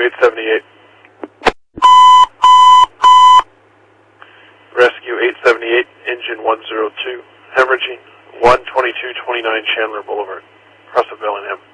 878. Rescue 878, engine 102, hemorrhaging 12229 Chandler Boulevard, across the Bellingham.